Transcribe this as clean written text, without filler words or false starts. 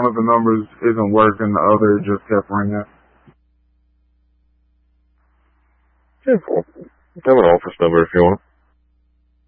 of the numbers isn't working, the other just kept ringing. Yeah, cool. I have an office number if you want.